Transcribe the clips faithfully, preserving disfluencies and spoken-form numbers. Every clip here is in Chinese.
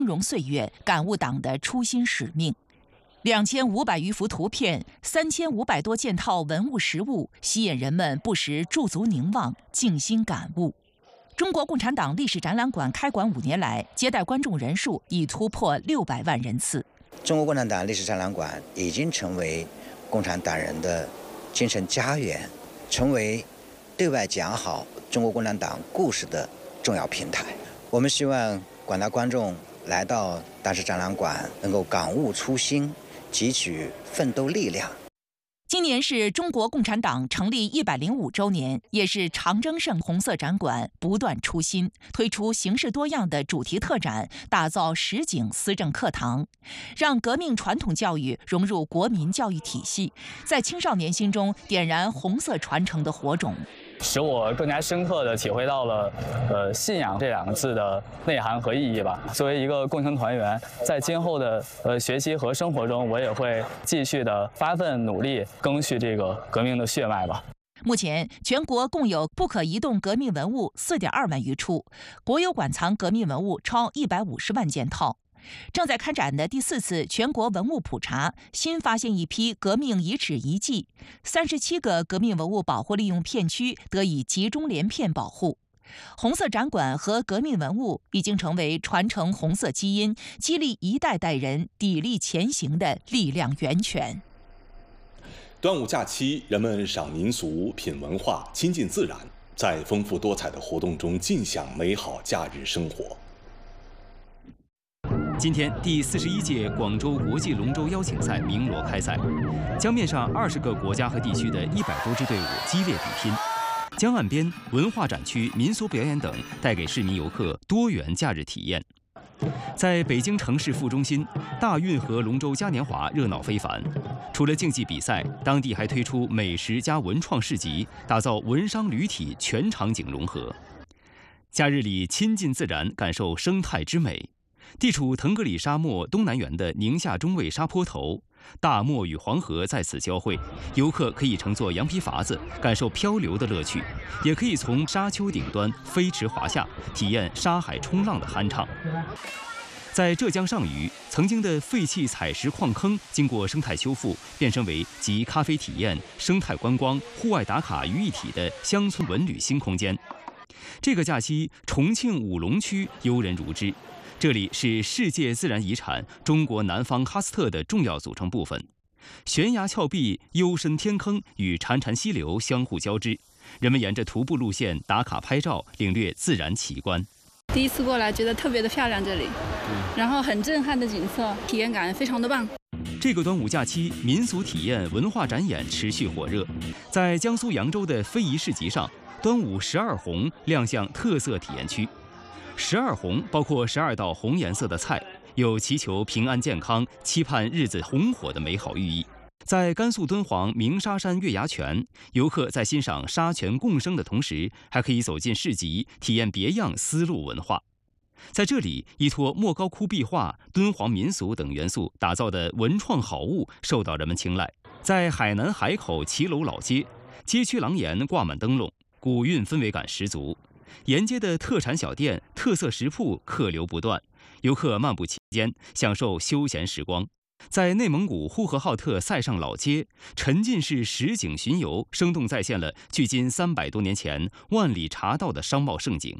容岁月，感悟党的初心使命。两千五百余幅图片，三千五百多件套文物实物，吸引人们不时驻足凝望，静心感悟。中国共产党历史展览馆开馆五年来，接待观众人数已突破六百万人次。 中国共产党历史展览馆已经成为共产党人的精神家园，成为对外讲好中国共产党故事的重要平台。我们希望广大观众来到党史展览馆，能够感悟初心，汲取奋斗力量。 今年是中国共产党成立一百零五周年，也是长征盛红色展馆不断出新，推出形式多样的主题特展，打造实景思政课堂，让革命传统教育融入国民教育体系，在青少年心中点燃红色传承的火种， 使我更加深刻地体会到了呃信仰这两个字的内涵和意义吧。作为一个共青团员，在今后的呃学习和生活中，我也会继续的发奋努力，赓续这个革命的血脉吧。 目前，全国共有不可移动革命文物四点二万余处，国有馆藏革命文物超一百五十万件套。正在开展的第四次全国文物普查，新发现一批革命遗址遗迹，三十七个革命文物保护利用片区得以集中连片保护。红色展馆和革命文物已经成为传承红色基因、激励一代代人砥砺前行的力量源泉。 端午假期，人们赏民俗、品文化、亲近自然，在丰富多彩的活动中尽享美好假日生活。 今天，第四十一届广州国际龙舟邀请赛鸣锣开赛，江面上二十个国家和地区的一百多支队伍激烈比拼。江岸边、文化展区、民俗表演等，带给市民游客多元假日体验。在北京城市副中心，大运河龙舟嘉年华热闹非凡。除了竞技比赛，当地还推出美食加文创市集，打造文商旅体全场景融合。假日里亲近自然，感受生态之美。地处腾格里沙漠东南缘的宁夏中卫沙坡头，大漠与黄河在此交汇，游客可以乘坐羊皮筏子感受漂流的乐趣，也可以从沙丘顶端飞驰华夏，体验沙海冲浪的酣畅。在浙江上虞，曾经的废弃采石矿坑经过生态修复，变身为集咖啡体验、生态观光、户外打卡于一体的乡村文旅新空间。这个假期，重庆武隆区游人如织。这里是世界自然遗产中国南方喀斯特的重要组成部分，悬崖峭壁、幽深天坑与潺潺溪流相互交织，人们沿着徒步路线打卡拍照，领略自然奇观。 第一次过来，觉得特别的漂亮，这里，然后很震撼的景色，体验感非常的棒。 这个端午假期，民俗体验、文化展演持续火热。在江苏扬州的非遗市集上，端午十二红亮相特色体验区。十二红包括十二道红颜色的菜，有祈求平安健康、期盼日子红火的美好寓意。在甘肃敦煌鸣沙山月牙泉，游客在欣赏沙泉共生的同时，还可以走进市集，体验别样丝路文化。在这里，依托莫高窟壁画、敦煌民俗等元素打造的文创好物受到人们青睐。在海南海口骑楼老街，街区廊檐挂满灯笼，古韵氛围感十足。沿街的特产小店、特色食铺客流不断，游客漫步其间，享受休闲时光。在内蒙古呼和浩特塞上老街，沉浸式实景巡游，生动再现了距今三百多年前万里茶道的商贸盛景。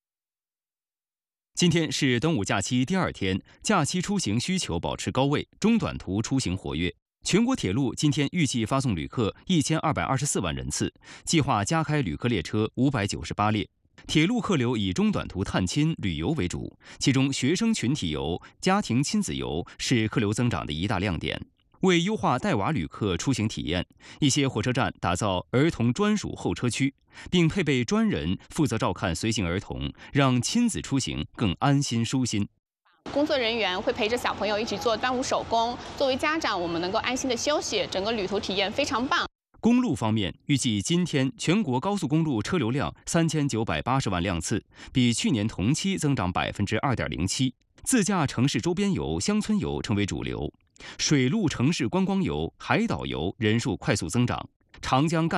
今天是端午假期第二天，假期出行需求保持高位，中短途出行活跃。全国铁路今天预计发送旅客一千二百二十四万人次，计划加开旅客列车五百九十八列。铁路客流以中短途探亲旅游为主，其中学生群体游、家庭亲子游是客流增长的一大亮点。为优化带娃旅客出行体验，一些火车站打造儿童专属候车区，并配备专人负责照看随行儿童，让亲子出行更安心舒心。 工作人员会陪着小朋友一起做端午手工，作为家长，我们能够安心的休息，整个旅途体验非常棒。 公路方面，预计今天全国高速公路车流量三千九百八十万辆次，比去年同期增长百分之二点零七。自驾城市周边游、乡村游成为主流，水陆城市观光游、海岛游人数快速增长。长江干